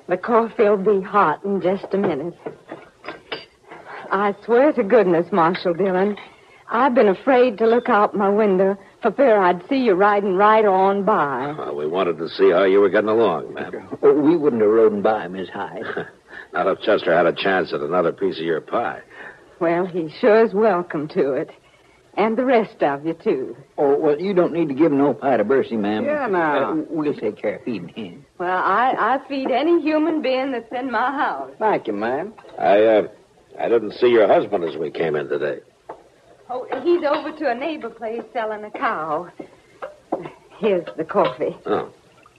The coffee'll be hot in just a minute. I swear to goodness, Marshal Dillon, I've been afraid to look out my window for fear I'd see you riding right on by. Well, we wanted to see how you were getting along, ma'am. Oh, we wouldn't have rode by, Miss Hyde. Not if Chester had a chance at another piece of your pie. Well, he sure is welcome to it. And the rest of you, too. Oh, well, you don't need to give no pie to Bercy, ma'am. Yeah, now. We'll take care of feeding him. Well, I feed any human being that's in my house. Thank you, ma'am. I didn't see your husband as we came in today. Oh, he's over to a neighbor place selling a cow. Here's the coffee. Oh.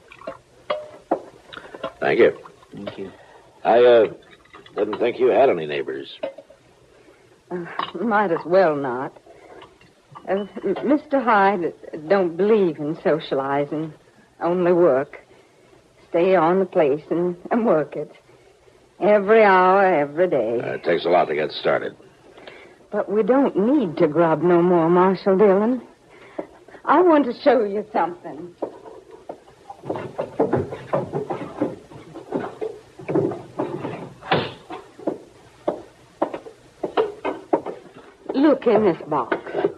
Thank you. Thank you. I didn't think you had any neighbors. Might as well not. Mr. Hyde don't believe in socializing, only work. Stay on the place and work it. Every hour, every day. It takes a lot to get started. But we don't need to grub no more, Marshal Dillon. I want to show you something. Look in this box.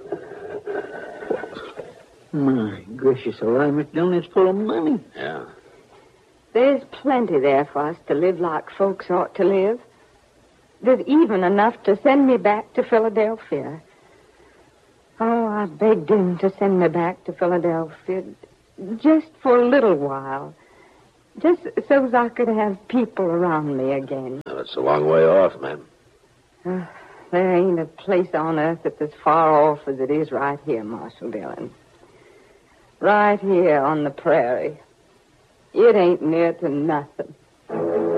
My gracious alive, Miss Dillon, it's full of money. Yeah. There's plenty there for us to live like folks ought to live. There's even enough to send me back to Philadelphia. Oh, I begged him to send me back to Philadelphia just for a little while. Just so as I could have people around me again. Well, it's a long way off, ma'am. There ain't a place on earth that's as far off as it is right here, Marshal Dillon. Right here on the prairie. It ain't near to nothing.